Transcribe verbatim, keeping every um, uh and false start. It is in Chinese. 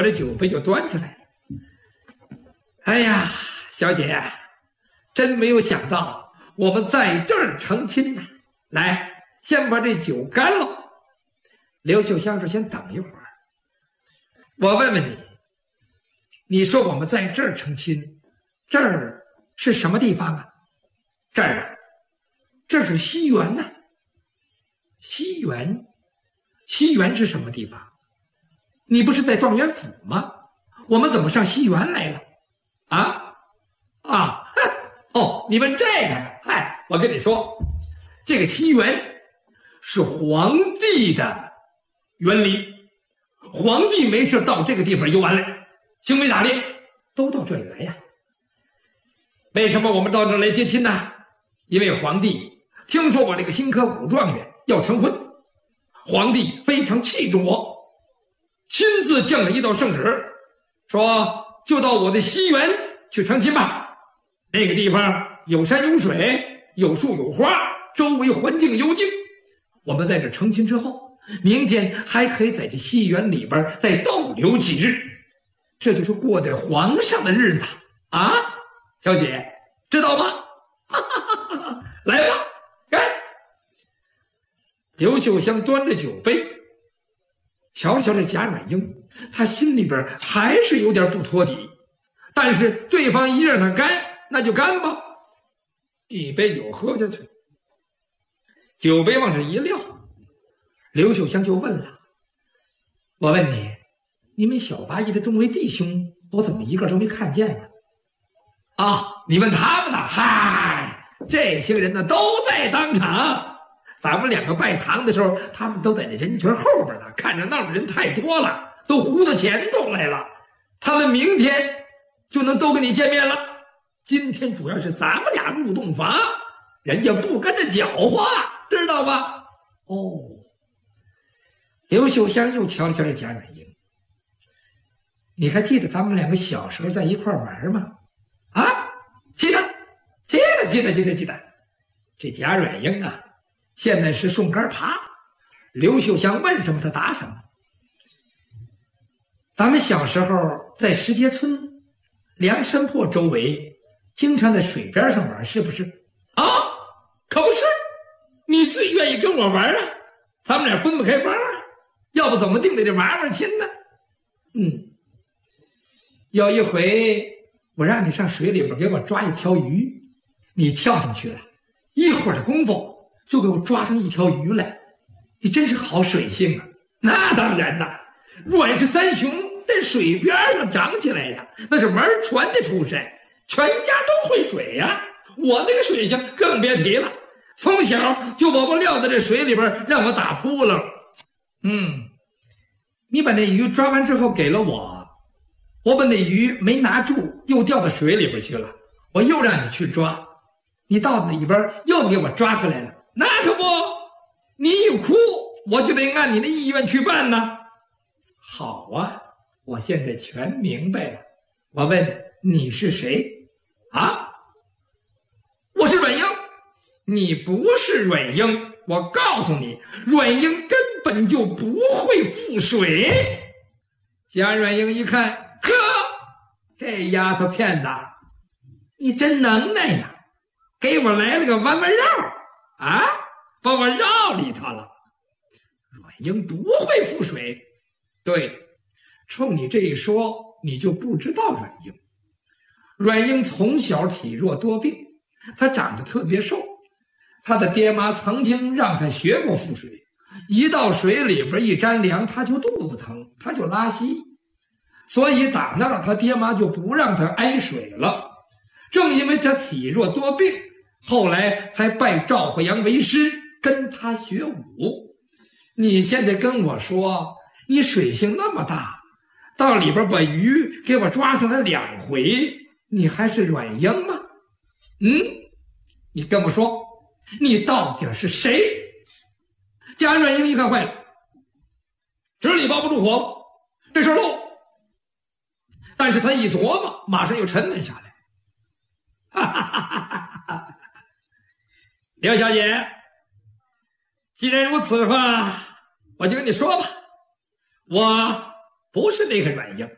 这酒杯就端起来了。哎呀，小姐，真没有想到我们在这儿成亲呐！来，先把这酒干了。刘秀香说：“先等一会儿，我问问你，你说我们在这儿成亲，这儿是什么地方啊？这儿啊，这是西园呐、啊。西园，西园是什么地方？你不是在状元府吗？我们怎么上西园来了？啊啊！哦，你问这个？嗨，我跟你说，这个西园是皇帝的园林，皇帝没事到这个地方游玩来，行为打猎都到这里来呀。为什么我们到这儿来接亲呢？因为皇帝听说我这个新科武状元要成婚，皇帝非常器重我，亲自降了一道圣旨，说就到我的西园去成亲吧。那个地方有山有水，有树有花，周围环境幽静。我们在这成亲之后，明天还可以在这西园里边再逗留几日，这就是过的皇上的日子啊！小姐，知道吗？来吧，干！刘秀香端着酒杯，瞧瞧这贾软英，他心里边还是有点不托底，但是对方一让他干，那就干吧。一杯酒喝下去，酒杯往这一撂，刘秀香就问了：“我问你，你们小八义的众位弟兄，我怎么一个都没看见呢？”啊，你问他们呢？嗨，这些人呢都在当场。咱们两个拜堂的时候，他们都在这人群后边呢，看热闹的人太多了，都糊到前头来了。他们明天就能都跟你见面了。今天主要是咱们俩入洞房，人家不跟着搅和，知道吧？哦，刘秀香又瞧了瞧这贾软英，你还记得咱们两个小时候在一块玩吗？啊，记得，记得，记得，记得，记得。这贾软英啊，现在是送杆爬，刘秀香问什么他答什么。咱们小时候在石碣村梁山坡周围经常在水边上玩，是不是啊？可不是，你最愿意跟我玩啊，咱们俩分不开帮啊，要不怎么定得这玩玩亲呢？嗯，有一回我让你上水里边给我抓一条鱼，你跳进去了，一会儿的功夫就给我抓上一条鱼来，你真是好水性啊！那当然啦，阮氏三雄在水边上长起来的，那是玩船的出身，全家都会水呀、啊。我那个水性更别提了，从小就把我撂在这水里边让我打扑棱。嗯，你把那鱼抓完之后给了我，我把那鱼没拿住，又掉到水里边去了，我又让你去抓，你到那里边又给我抓回来了，那可不，你一哭我就得按你的意愿去办呢。好啊，我现在全明白了。我问你是谁啊？我是阮英。你不是阮英，我告诉你，阮英根本就不会覆水。贾阮英一看，呵，这丫头片子，你真能耐呀，给我来了个弯弯绕啊，把我绕里头了。阮英不会覆水。对，冲你这一说，你就不知道阮英。阮英从小体弱多病，她长得特别瘦，她的爹妈曾经让她学过覆水，一到水里边一沾凉，她就肚子疼，她就拉稀，所以打那儿她爹妈就不让她挨水了。正因为她体弱多病，后来才拜赵惠阳为师，跟他学武。你现在跟我说你水性那么大，到里边把鱼给我抓上来两回，你还是阮英吗？嗯，你跟我说你到底是谁？贾阮英一看坏了，纸里包不住火了，这事漏。但是他一琢磨，马上又沉稳下来。哈哈哈哈哈哈！刘小姐，既然如此的话，我就跟你说吧，我不是那个阮英。